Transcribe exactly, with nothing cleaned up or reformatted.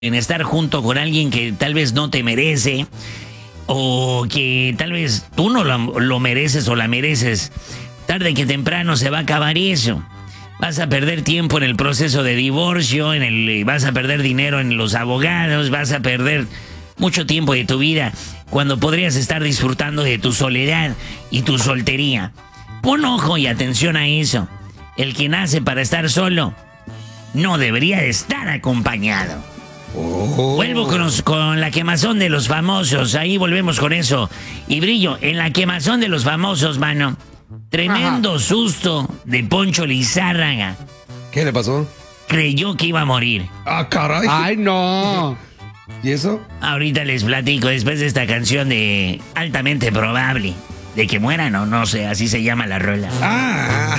en estar junto con alguien que tal vez no te merece o que tal vez tú no lo, lo mereces o la mereces. Tarde que temprano se va a acabar eso. Vas a perder tiempo en el proceso de divorcio, en el, vas a perder dinero en los abogados, vas a perder mucho tiempo de tu vida cuando podrías estar disfrutando de tu soledad y tu soltería. Pon ojo y atención a eso. El que nace para estar solo no debería de estar acompañado. Oh. Vuelvo con, los, con la quemazón de los famosos. Ahí volvemos con eso. Y Brillo, en la quemazón de los famosos, mano. Tremendo Ajá. susto de Poncho Lizárraga. ¿Qué le pasó? Creyó que iba a morir. ¡Ah, caray! ¡Ay, no! ¿Y eso? Ahorita les platico después de esta canción de Altamente Probable. De que muera, no, no sé, así se llama la rola. ¡Ah!